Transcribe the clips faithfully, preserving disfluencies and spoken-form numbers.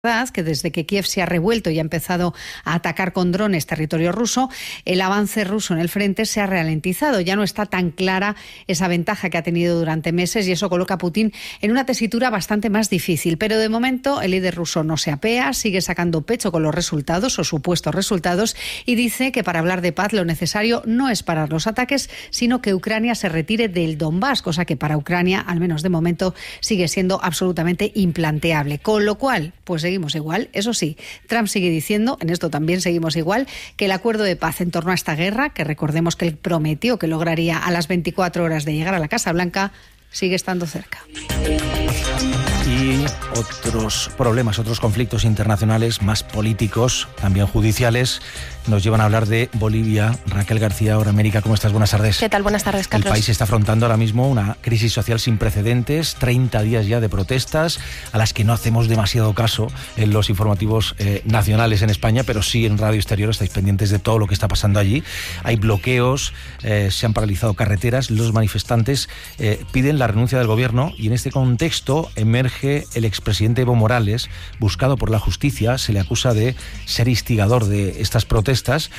verdad que desde que Kiev se ha revuelto y ha empezado a atacar con drones territorio ruso, el avance ruso en el frente se ha ralentizado. Ya no está tan clara esa ventaja que ha tenido durante meses y eso coloca a Putin en una tesitura bastante más difícil. Pero de momento el líder ruso no se apea, sigue sacando pecho con los resultados o supuestos resultados y dice que para hablar de paz lo necesario no es parar los ataques, sino que Ucrania se retire del Donbass, cosa que para Ucrania, al menos de momento, sigue siendo absolutamente implanteable. Con lo cual, pues seguimos igual. Eso sí, Trump sigue diciendo, en esto también seguimos igual, que el acuerdo de paz en torno a esta guerra, que recordemos que él prometió que lograría a las veinticuatro horas de llegar a la Casa Blanca, sigue estando cerca. Y otros problemas, otros conflictos internacionales más políticos, también judiciales, nos llevan a hablar de Bolivia. Raquel García, Hora América, ¿cómo estás? Buenas tardes. ¿Qué tal? Buenas tardes, Carlos. El país está afrontando ahora mismo una crisis social sin precedentes, treinta días ya de protestas, a las que no hacemos demasiado caso en los informativos eh, nacionales en España, pero sí en Radio Exterior estáis pendientes de todo lo que está pasando allí. Hay bloqueos, eh, se han paralizado carreteras, los manifestantes eh, piden la renuncia del gobierno y en este contexto emerge el expresidente Evo Morales, buscado por la justicia. Se le acusa de ser instigador de estas protestas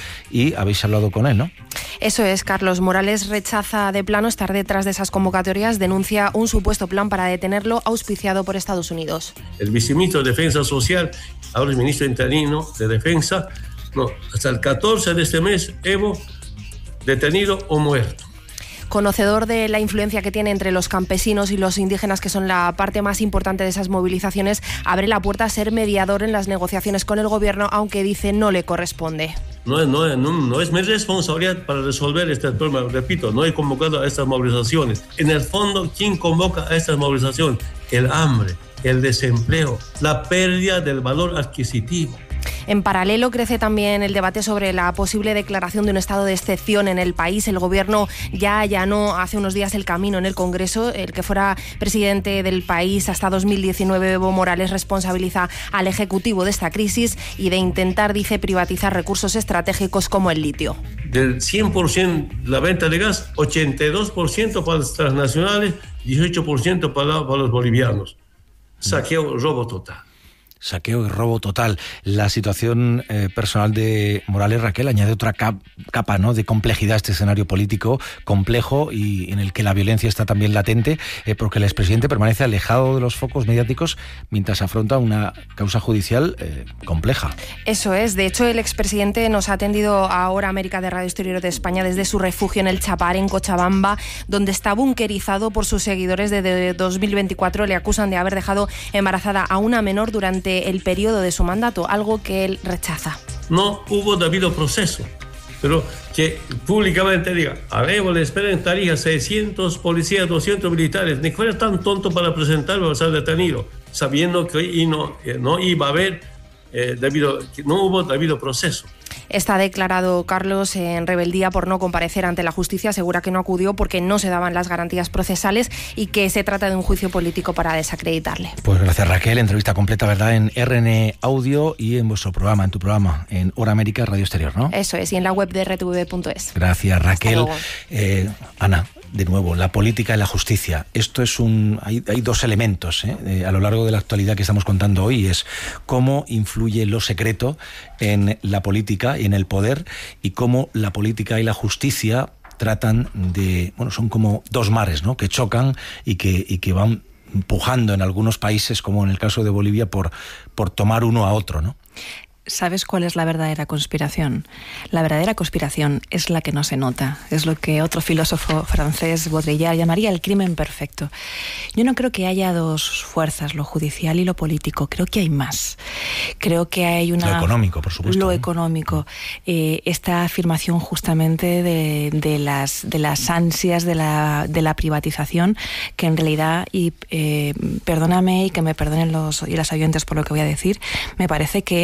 y habéis hablado con él, ¿no? Eso es, Carlos. Morales rechaza de plano estar detrás de esas convocatorias, denuncia un supuesto plan para detenerlo auspiciado por Estados Unidos. El viceministro de Defensa Social, ahora el ministro interino de Defensa, no, hasta el catorce de este mes, Evo detenido o muerto. Conocedor de la influencia que tiene entre los campesinos y los indígenas, que son la parte más importante de esas movilizaciones, abre la puerta a ser mediador en las negociaciones con el gobierno, aunque dice no le corresponde. No es, no, es, no, no es mi responsabilidad para resolver este problema. Repito, no he convocado a estas movilizaciones. En el fondo, ¿quién convoca a estas movilizaciones? El hambre, el desempleo, la pérdida del valor adquisitivo. En paralelo crece también el debate sobre la posible declaración de un estado de excepción en el país. El gobierno ya allanó hace unos días el camino en el Congreso. El que fuera presidente del país hasta dos mil diecinueve, Evo Morales, responsabiliza al Ejecutivo de esta crisis y de intentar, dice, privatizar recursos estratégicos como el litio. Del cien por ciento la venta de gas, ochenta y dos por ciento para las transnacionales, dieciocho por ciento para, para los bolivianos. Saqueo, robo total. Saqueo y robo total. La situación eh, personal de Morales, Raquel, añade otra cap- capa ¿no? de complejidad a este escenario político complejo y en el que la violencia está también latente, eh, porque el expresidente permanece alejado de los focos mediáticos mientras afronta una causa judicial eh, compleja. Eso es. De hecho, el expresidente nos ha atendido a Hora América de Radio Exterior de España desde su refugio en el Chapar, en Cochabamba, donde está bunkerizado por sus seguidores. Desde dos mil veinticuatro le acusan de haber dejado embarazada a una menor durante el periodo de su mandato, algo que él rechaza. No hubo debido proceso, pero que públicamente diga, a Evo le esperan en Tarija seiscientos policías, doscientos militares, ni fuera tan tonto para presentarlo a ser detenido, sabiendo que no, no iba a haber eh, debido, que no hubo debido proceso. Está declarado, Carlos, en rebeldía por no comparecer ante la justicia. Asegura que no acudió porque no se daban las garantías procesales y que se trata de un juicio político para desacreditarle. Pues gracias, Raquel. Entrevista completa, ¿verdad?, en R N Audio y en vuestro programa, en tu programa, en Hora América, Radio Exterior, ¿no? Eso es, y en la web de R T V E punto es. Gracias, Raquel. Eh, Ana, de nuevo, la política y la justicia. Esto es un... Hay, hay dos elementos ¿eh? Eh, a lo largo de la actualidad que estamos contando hoy, es cómo influye lo secreto en la política y en el poder y cómo la política y la justicia tratan de... Bueno, son como dos mares, ¿no?, que chocan y que, y que van empujando en algunos países, como en el caso de Bolivia, por, por tomar uno a otro, ¿no? ¿Sabes cuál es la verdadera conspiración? La verdadera conspiración es la que no se nota. Es lo que otro filósofo francés, Baudrillard, llamaría el crimen perfecto. Yo no creo que haya dos fuerzas, lo judicial y lo político. Creo que hay más. Creo que hay una... Lo económico, por supuesto. Lo ¿eh? económico. Eh, esta afirmación justamente de, de, las, de las ansias de la, de la privatización, que en realidad, y eh, perdóname y que me perdonen los y las oyentes por lo que voy a decir, me parece que el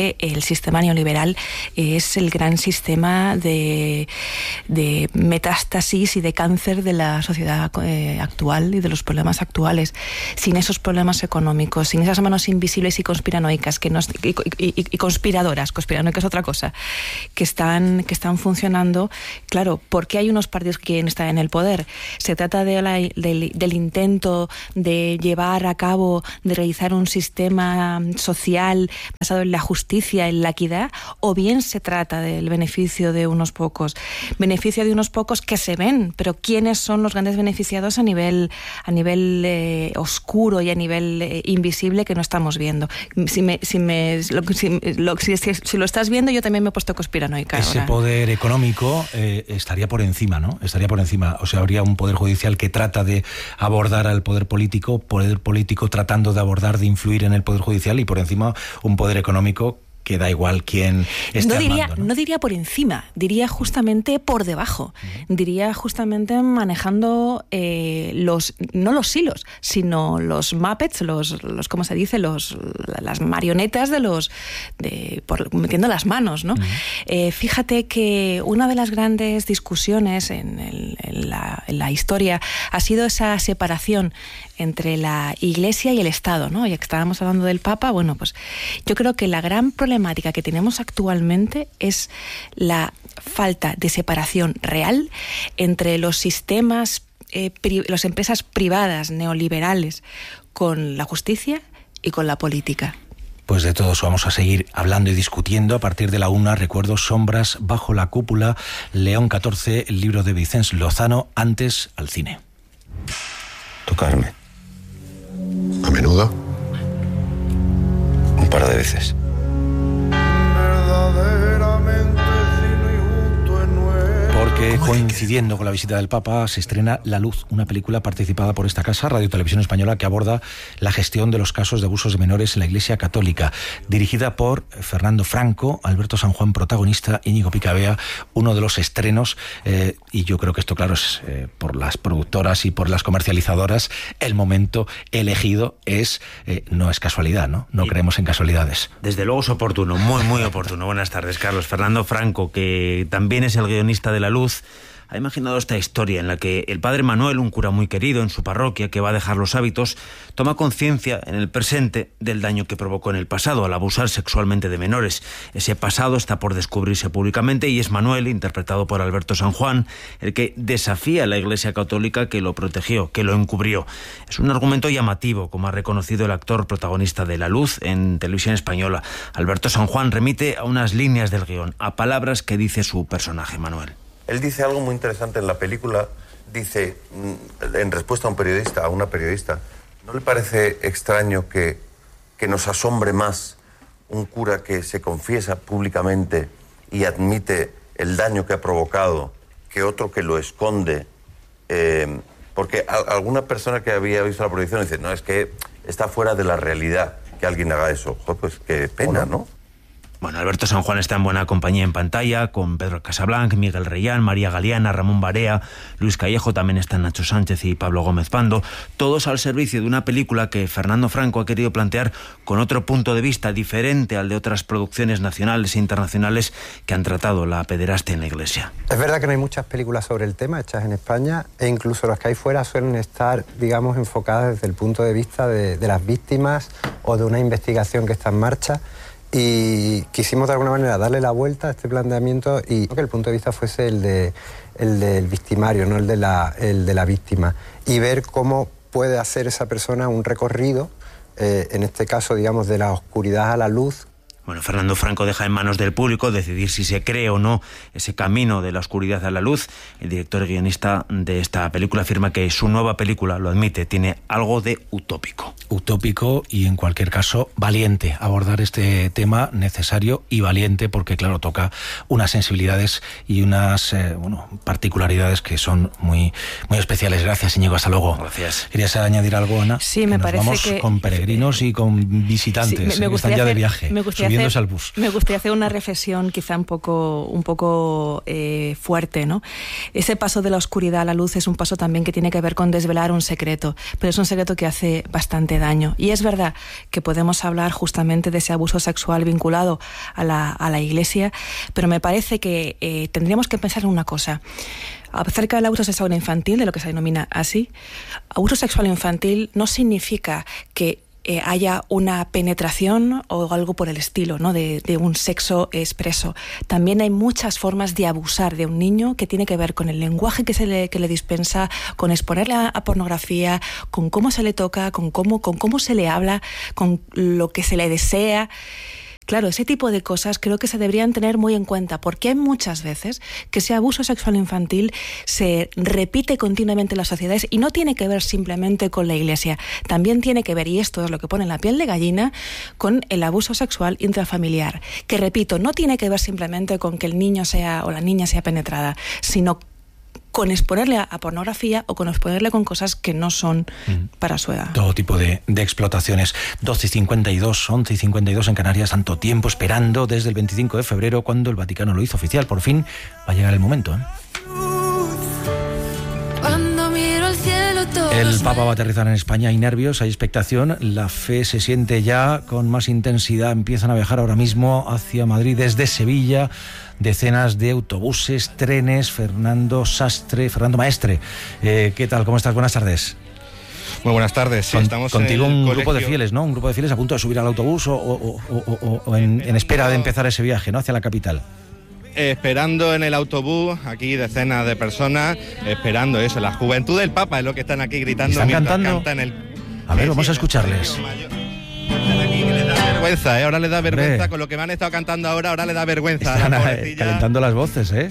sistema neoliberal es el gran sistema de, de metástasis y de cáncer de la sociedad eh, actual y de los problemas actuales. Sin esos problemas económicos, sin esas manos invisibles y conspiranoicas que nos, y, y, y conspiradoras, conspiranoicas es otra cosa, que están, que están funcionando. Claro, ¿por qué hay unos partidos que quieren estar en el poder? Se trata de la, del, del intento de llevar a cabo, de realizar un sistema social basado en la justicia, en la equidad, o bien se trata del beneficio de unos pocos. Beneficio de unos pocos que se ven, pero ¿quiénes son los grandes beneficiados a nivel, a nivel eh, oscuro y a nivel eh, invisible que no estamos viendo? Si, me, si, me, lo, si, lo, si, si, si lo estás viendo, yo también me he puesto conspiranoica. Ese ahora. poder económico eh, estaría por encima, ¿no? Estaría por encima. O sea, habría un poder judicial que trata de abordar al poder político, poder político tratando de abordar, de influir en el poder judicial, y por encima un poder económico que da igual quién esté no diría, armando, ¿no? no diría por encima, diría justamente por debajo. Uh-huh. Diría justamente manejando eh, los, no los hilos, sino los muppets, los, los ¿cómo se dice? Los, las marionetas de los, de, por, metiendo las manos, ¿no? Uh-huh. Eh, fíjate que una de las grandes discusiones en, el, en, la, en la historia ha sido esa separación entre la Iglesia y el Estado, ¿no? Ya que estábamos hablando del Papa, bueno, pues yo creo que la gran problemática que tenemos actualmente es la falta de separación real entre los sistemas, eh, pri- las empresas privadas neoliberales con la justicia y con la política. Pues de todo eso vamos a seguir hablando y discutiendo a partir de la una. Recuerdo Sombras bajo la cúpula, León catorce, el libro de Vicens Lozano, antes al cine. Tocarme. ¿A menudo? Un par de veces. Porque coincidiendo con la visita del Papa se estrena La Luz, una película participada por esta casa, Radio Televisión Española, que aborda la gestión de los casos de abusos de menores en la Iglesia Católica, dirigida por Fernando Franco, Alberto San Juan protagonista, Íñigo Picabea, uno de los estrenos, eh, y yo creo que esto, claro, es eh, por las productoras y por las comercializadoras, el momento elegido es, eh, no es casualidad, ¿no? No y creemos en casualidades. Desde luego es oportuno, muy, muy oportuno. Buenas tardes, Carlos. Fernando Franco, que también es el guionista de La Luz, ha imaginado esta historia en la que el padre Manuel, un cura muy querido en su parroquia que va a dejar los hábitos, toma conciencia en el presente del daño que provocó en el pasado al abusar sexualmente de menores. Ese pasado está por descubrirse públicamente y es Manuel, interpretado por Alberto San Juan, el que desafía a la Iglesia Católica que lo protegió, que lo encubrió. Es un argumento llamativo, como ha reconocido el actor protagonista de La Luz en Televisión Española. Alberto San Juan remite a unas líneas del guión, a palabras que dice su personaje, Manuel. Él dice algo muy interesante en la película. Dice, en respuesta a un periodista, a una periodista, ¿no le parece extraño que, que nos asombre más un cura que se confiesa públicamente y admite el daño que ha provocado que otro que lo esconde? Eh, porque a, alguna persona que había visto la proyección dice, no, es que está fuera de la realidad que alguien haga eso. Joder, pues qué pena, ¿no? Bueno, Alberto San Juan está en buena compañía en pantalla, con Pedro Casablanc, Miguel Reyán, María Galeana, Ramón Barea, Luis Callejo, también están Nacho Sánchez y Pablo Gómez Pando, todos al servicio de una película que Fernando Franco ha querido plantear con otro punto de vista diferente al de otras producciones nacionales e internacionales que han tratado la pederastia en la Iglesia. Es verdad que no hay muchas películas sobre el tema hechas en España, e incluso las que hay fuera suelen estar, digamos, enfocadas desde el punto de vista de, de las víctimas o de una investigación que está en marcha. Y quisimos de alguna manera darle la vuelta a este planteamiento y que el punto de vista fuese el, de, el del victimario, no el de, la, el de la víctima, y ver cómo puede hacer esa persona un recorrido, eh, en este caso, digamos, de la oscuridad a la luz. Bueno, Fernando Franco deja en manos del público decidir si se cree o no ese camino de la oscuridad a la luz. El director y guionista de esta película afirma que su nueva película, lo admite, tiene algo de utópico. Utópico y, en cualquier caso, valiente. Abordar este tema necesario y valiente porque, claro, toca unas sensibilidades y unas eh, bueno, particularidades que son muy, muy especiales. Gracias, Íñigo. Hasta luego. Gracias. ¿Querías añadir algo, Ana? Sí, que me nos parece vamos que... con peregrinos y con visitantes. Sí, me, me eh, gustaría están ya hacer, de viaje. Me gustaría subiéndose al bus. Me gustaría hacer una reflexión quizá un poco, un poco eh, fuerte, ¿no? Ese paso de la oscuridad a la luz es un paso también que tiene que ver con desvelar un secreto, pero es un secreto que hace bastante daño. Y es verdad que podemos hablar justamente de ese abuso sexual vinculado a la, a la Iglesia, pero me parece que eh, tendríamos que pensar en una cosa. Acerca del abuso sexual infantil, de lo que se denomina así, abuso sexual infantil no significa que Eh, haya una penetración o algo por el estilo, ¿no? de, de un sexo expreso. También hay muchas formas de abusar de un niño que tiene que ver con el lenguaje que se le, que le dispensa, con exponerle a, a pornografía, con cómo se le toca, con cómo, con cómo se le habla, con lo que se le desea. Claro, ese tipo de cosas creo que se deberían tener muy en cuenta, porque hay muchas veces que ese abuso sexual infantil se repite continuamente en las sociedades y no tiene que ver simplemente con la Iglesia, también tiene que ver, y esto es lo que pone en la piel de gallina, con el abuso sexual intrafamiliar, que repito, no tiene que ver simplemente con que el niño sea o la niña sea penetrada, sino con exponerle a, a pornografía o con exponerle con cosas que no son mm. para su edad. Todo tipo de, de explotaciones. doce y cincuenta y dos, once y cincuenta y dos en Canarias, tanto tiempo esperando desde el veinticinco de febrero, cuando el Vaticano lo hizo oficial. Por fin va a llegar el momento, ¿eh? Cuando miro al cielo, el Papa va a aterrizar en España, hay nervios, hay expectación, la fe se siente ya con más intensidad, empiezan a viajar ahora mismo hacia Madrid desde Sevilla, decenas de autobuses, trenes. Fernando Sastre, Fernando Maestre, eh, ¿qué tal? ¿Cómo estás? Buenas tardes. Muy buenas tardes. Sí, Con, estamos contigo en el un colegio. grupo de fieles, ¿no? Un grupo de fieles a punto de subir al autobús o, o, o, o, o en, en espera de empezar ese viaje, ¿no? Hacia la capital. Esperando en el autobús, aquí decenas de personas, esperando eso, la juventud del Papa es lo que están aquí gritando. ¿Están cantando? Cantan el... A ver, vamos a escucharles. Les da vergüenza, ¿eh? Ahora les da vergüenza. Hombre. Con lo que me han estado cantando ahora, ahora les da vergüenza. Están a la eh, calentando las voces, ¿eh?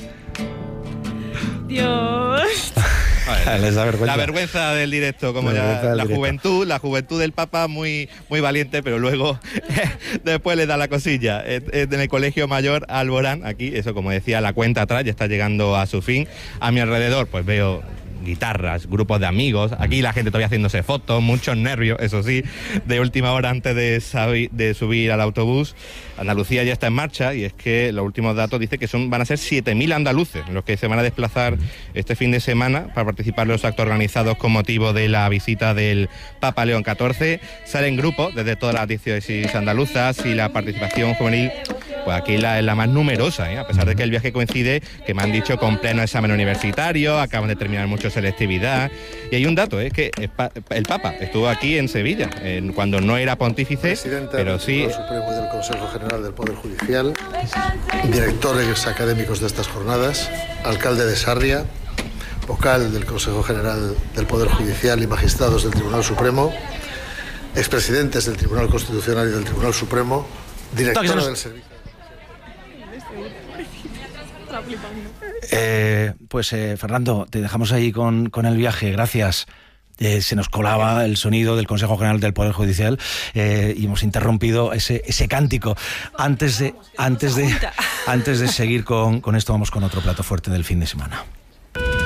Dios. Les da vergüenza. La vergüenza del directo, como La ya vergüenza del la directo. juventud, la juventud del Papa muy muy valiente, pero luego después le da la cosilla. En el Colegio Mayor Alborán, aquí, eso como decía, la cuenta atrás ya está llegando a su fin. A mi alrededor, pues veo guitarras, grupos de amigos, aquí la gente todavía haciéndose fotos, muchos nervios, eso sí, de última hora antes de, sabi- de subir al autobús. Andalucía ya está en marcha y es que los últimos datos dicen que son van a ser siete mil andaluces los que se van a desplazar este fin de semana para participar en los actos organizados con motivo de la visita del Papa León catorce. Salen grupos desde todas las diócesis andaluzas y la participación juvenil, pues aquí la, es la más numerosa, ¿eh? A pesar de que el viaje coincide, que me han dicho, con pleno examen universitario, acaban de terminar mucho selectividad. Y hay un dato, es ¿eh? que el Papa estuvo aquí en Sevilla, en, cuando no era pontífice, Presidente pero del sí... Tribunal Supremo y del Consejo General del Poder Judicial, directores académicos de estas jornadas, alcalde de Sarria, vocal del Consejo General del Poder Judicial y magistrados del Tribunal Supremo, expresidentes del Tribunal Constitucional y del Tribunal Supremo, directora del Servicio... Eh, pues eh, Fernando, te dejamos ahí con, con el viaje, gracias. Eh, se nos colaba el sonido del Consejo General del Poder Judicial eh, y hemos interrumpido ese, ese cántico. Antes de, antes de, antes de seguir con, con esto, vamos con otro plato fuerte del fin de semana.